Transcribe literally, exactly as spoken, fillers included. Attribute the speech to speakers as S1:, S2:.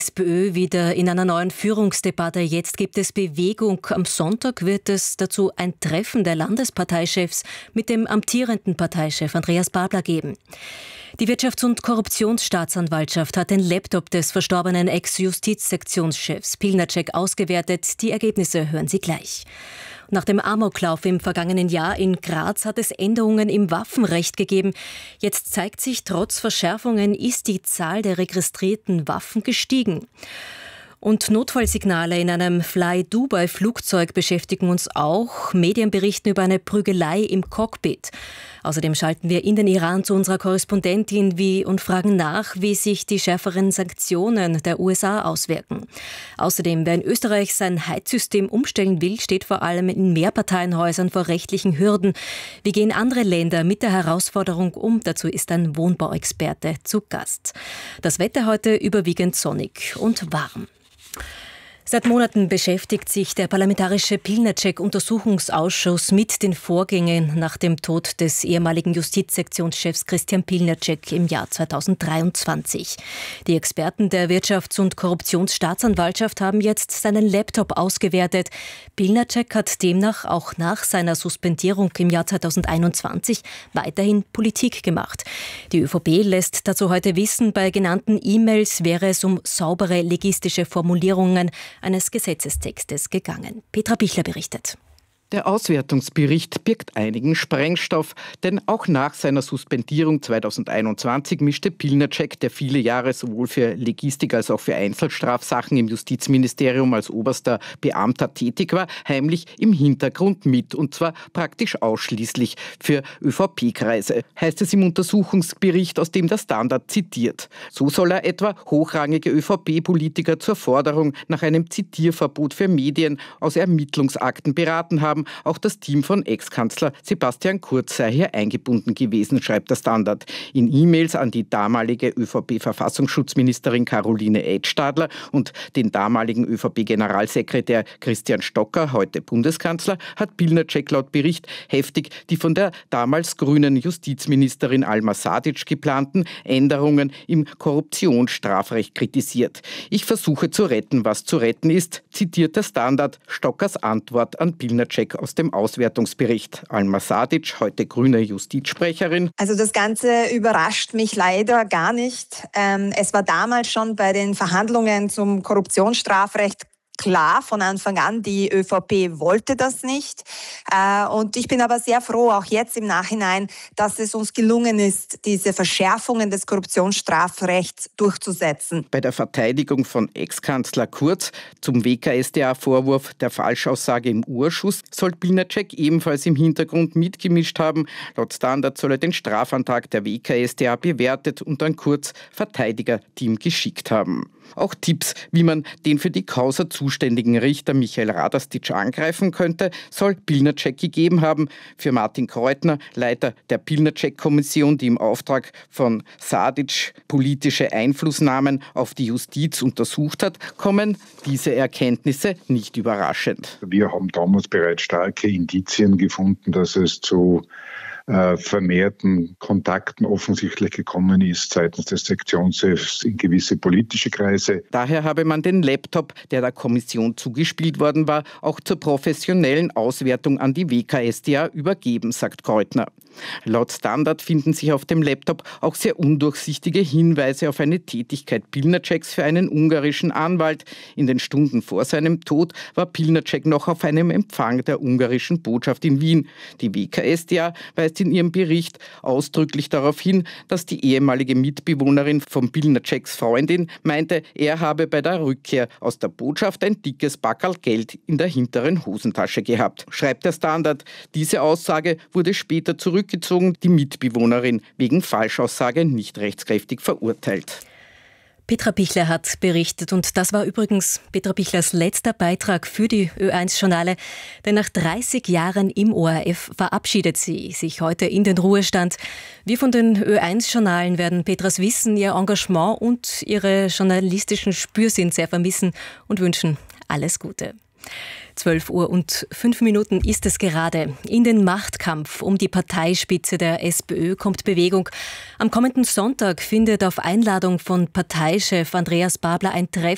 S1: SPÖ wieder in einer neuen Führungsdebatte. Jetzt gibt es Bewegung. Am Sonntag wird es dazu ein Treffen der Landesparteichefs mit dem amtierenden Parteichef Andreas Babler geben. Die Wirtschafts- und Korruptionsstaatsanwaltschaft hat den Laptop des verstorbenen Ex-Justizsektionschefs Pilnacek ausgewertet. Die Ergebnisse hören Sie gleich. Nach dem Amoklauf im vergangenen Jahr in Graz hat es Änderungen im Waffenrecht gegeben. Jetzt zeigt sich, trotz Verschärfungen ist die Zahl der registrierten Waffen gestiegen. Und Notfallsignale in einem Fly-Dubai-Flugzeug beschäftigen uns auch. Medien berichten über eine Prügelei im Cockpit. Außerdem schalten wir in den Iran zu unserer Korrespondentin wie und fragen nach, wie sich die schärferen Sanktionen der U S A auswirken. Außerdem, wer in Österreich sein Heizsystem umstellen will, steht vor allem in Mehrparteienhäusern vor rechtlichen Hürden. Wie gehen andere Länder mit der Herausforderung um? Dazu ist ein Wohnbauexperte zu Gast. Das Wetter heute überwiegend sonnig und warm. Seit Monaten beschäftigt sich der Parlamentarische Pilnacek-Untersuchungsausschuss mit den Vorgängen nach dem Tod des ehemaligen Justizsektionschefs Christian Pilnacek im Jahr zweitausenddreiundzwanzig. Die Experten der Wirtschafts- und Korruptionsstaatsanwaltschaft haben jetzt seinen Laptop ausgewertet. Pilnacek hat demnach auch nach seiner Suspendierung im Jahr zweitausendeinundzwanzig weiterhin Politik gemacht. Die ÖVP lässt dazu heute wissen, bei genannten E-Mails wäre es um saubere legistische Formulierungen eines Gesetzestextes gegangen. Petra Bichler berichtet.
S2: Der Auswertungsbericht birgt einigen Sprengstoff, denn auch nach seiner Suspendierung zweitausendeinundzwanzig mischte Pilnacek, der viele Jahre sowohl für Legistik als auch für Einzelstrafsachen im Justizministerium als oberster Beamter tätig war, heimlich im Hintergrund mit, und zwar praktisch ausschließlich für ÖVP-Kreise, heißt es im Untersuchungsbericht, aus dem der Standard zitiert. So soll er etwa hochrangige ÖVP-Politiker zur Forderung nach einem Zitierverbot für Medien aus Ermittlungsakten beraten haben. Auch das Team von Ex-Kanzler Sebastian Kurz sei hier eingebunden gewesen, schreibt der Standard. In E-Mails an die damalige ÖVP-Verfassungsschutzministerin Caroline Edstadler und den damaligen ÖVP-Generalsekretär Christian Stocker, heute Bundeskanzler, hat Pilnacek laut Bericht heftig die von der damals grünen Justizministerin Alma Sadic geplanten Änderungen im Korruptionsstrafrecht kritisiert. Ich versuche zu retten, was zu retten ist, zitiert der Standard Stockers Antwort an Pilnacek aus dem Auswertungsbericht. Alma Sadic, heute grüne Justizsprecherin.
S3: Also das Ganze überrascht mich leider gar nicht. Ähm, es war damals schon bei den Verhandlungen zum Korruptionsstrafrecht klar von Anfang an, die ÖVP wollte das nicht. Äh, und ich bin aber sehr froh, auch jetzt im Nachhinein, dass es uns gelungen ist, diese Verschärfungen des Korruptionsstrafrechts durchzusetzen.
S2: Bei der Verteidigung von Ex-Kanzler Kurz zum W K S t A-Vorwurf der Falschaussage im Urschuss soll Pilnacek ebenfalls im Hintergrund mitgemischt haben. Laut Standard soll er den Strafantrag der W K S t A bewertet und an Kurz Verteidigerteam geschickt haben. Auch Tipps, wie man den für die Causa zuständigen Richter Michael Radastitsch angreifen könnte, soll Pilnacek gegeben haben. Für Martin Kreutner, Leiter der Pilnacek-Kommission, die im Auftrag von Sadic politische Einflussnahmen auf die Justiz untersucht hat, kommen diese Erkenntnisse nicht überraschend.
S4: Wir haben damals bereits starke Indizien gefunden, dass es zu äh, vermehrten Kontakten offensichtlich gekommen ist seitens des Sektionschefs in gewisse politische Kreise.
S2: Daher habe man den Laptop, der der Kommission zugespielt worden war, auch zur professionellen Auswertung an die W K S t A übergeben, sagt Kreutner. Laut Standard finden sich auf dem Laptop auch sehr undurchsichtige Hinweise auf eine Tätigkeit Pilnaceks für einen ungarischen Anwalt. In den Stunden vor seinem Tod war Pilnacek noch auf einem Empfang der ungarischen Botschaft in Wien. Die W K S t A weist in ihrem Bericht ausdrücklich darauf hin, dass die ehemalige Mitbewohnerin von Pilnaceks Freundin meinte, er habe bei der Rückkehr aus der Botschaft ein dickes Backerl Geld in der hinteren Hosentasche gehabt, schreibt der Standard. Diese Aussage wurde später zurückgezogen, die Mitbewohnerin wegen Falschaussage nicht rechtskräftig verurteilt.
S1: Petra Bichler hat berichtet und das war übrigens Petra Bichlers letzter Beitrag für die Ö eins Journale, denn nach dreißig Jahren im O R F verabschiedet sie sich heute in den Ruhestand. Wir von den Ö eins Journalen werden Petras Wissen, ihr Engagement und ihre journalistischen Spürsinn sehr vermissen und wünschen alles Gute. zwölf Uhr und fünf Minuten ist es gerade. In den Machtkampf um die Parteispitze der SPÖ kommt Bewegung. Am kommenden Sonntag findet auf Einladung von Parteichef Andreas Babler ein Treffen